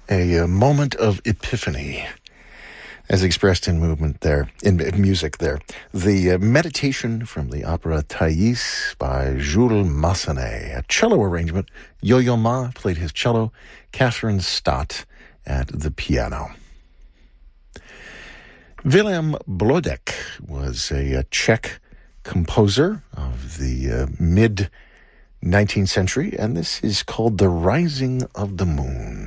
A moment of epiphany, as expressed in movement there, in music there. The meditation from the opera Thais by Jules Massenet, a cello arrangement. Yo-Yo Ma played his cello, Catherine Stott at the piano. Willem Blodek was a Czech composer of the mid-19th century, and this is called The Rising of the Moon.